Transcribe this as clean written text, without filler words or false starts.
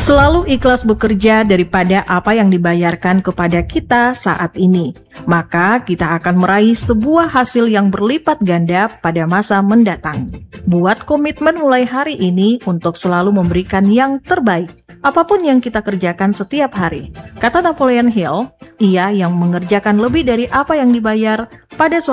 Selalu ikhlas bekerja daripada apa yang dibayarkan kepada kita saat ini. Maka kita akan meraih sebuah hasil yang berlipat ganda pada masa mendatang. Buat komitmen mulai hari ini untuk selalu memberikan yang terbaik, apapun yang kita kerjakan setiap hari. Kata Napoleon Hill, ia yang mengerjakan lebih dari apa yang dibayar pada suatu